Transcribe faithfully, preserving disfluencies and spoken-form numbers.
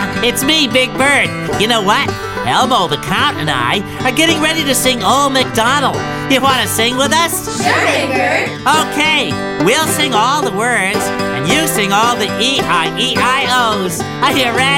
It's me, Big Bird. You know what? Elmo the Count and I are getting ready to sing Old MacDonald. You want to sing with us? Sure, Big Bird. Okay, we'll sing all the words, and you sing all the E I E I O's. Are you ready?